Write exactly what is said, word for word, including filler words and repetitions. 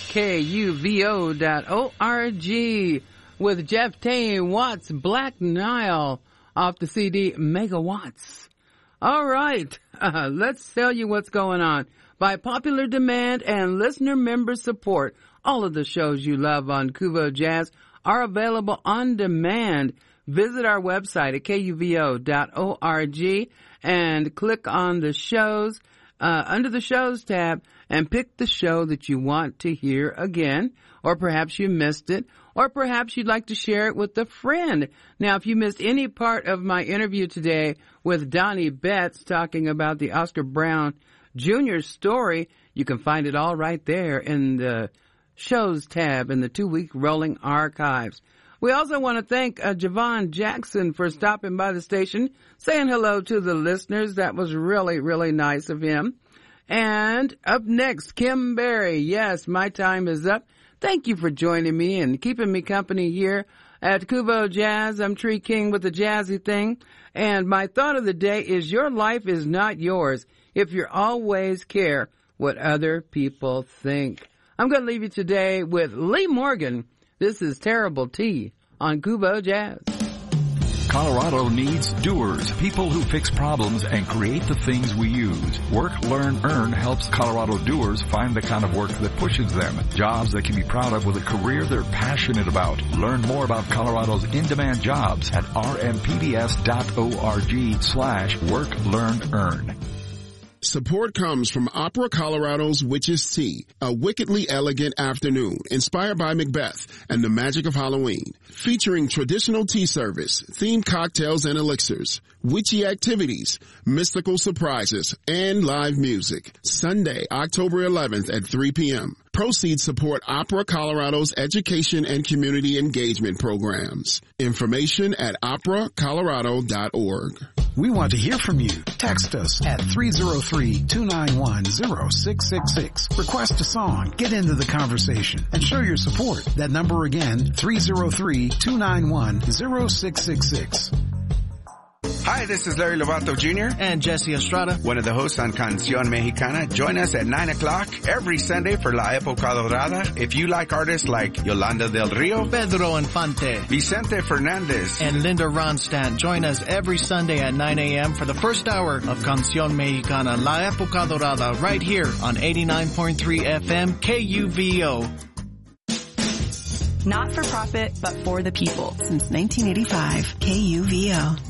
K U V O dot org with Jeff Tain Watts Black Nile off the C D Megawatts. All right, uh, let's tell you what's going on. By popular demand and listener member support, all of the shows you love on Kuvo Jazz are available on demand. Visit our website at K U V O dot org and click on the shows, uh, under the shows tab, and pick the show that you want to hear again, or perhaps you missed it, or perhaps you'd like to share it with a friend. Now, if you missed any part of my interview today with Donnie Betts talking about the Oscar Brown Junior story, you can find it all right there in the shows tab in the two-week rolling archives. We also want to thank uh, Javon Jackson for stopping by the station, saying hello to the listeners. That was really, really nice of him. And up next, Kim Berry. Yes, my time is up. Thank you for joining me and keeping me company here at Kuvo Jazz. I'm Tree King with the Jazzy Thing. And my thought of the day is your life is not yours if you always care what other people think. I'm going to leave you today with Lee Morgan. This is Terrible T on Kuvo Jazz. Colorado needs doers, people who fix problems and create the things we use. Work, Learn, Earn helps Colorado doers find the kind of work that pushes them. Jobs they can be proud of with a career they're passionate about. Learn more about Colorado's in-demand jobs at r m p b s dot org slash work, learn, earn. Support comes from Opera Colorado's Witch's Tea, a wickedly elegant afternoon inspired by Macbeth and the magic of Halloween, featuring traditional tea service, themed cocktails and elixirs, witchy activities, mystical surprises, and live music. Sunday, October eleventh at three p.m. Proceeds support Opera Colorado's education and community engagement programs. Information at opera colorado dot org. We want to hear from you. Text us at three oh three, two nine one, oh six six six. Request a song, get into the conversation, and show your support. That number again, three oh three, two nine one, oh six six six. Hi, this is Larry Lovato Junior And Jesse Estrada, one of the hosts on Canción Mexicana. Join us at nine o'clock every Sunday for La Época Dorada. If you like artists like Yolanda del Rio, Pedro Infante, Vicente Fernandez, and Linda Ronstadt, join us every Sunday at nine a.m. for the first hour of Canción Mexicana, La Época Dorada, right here on eighty-nine point three F M K U V O. Not for profit, but for the people. Since nineteen eighty-five, K U V O.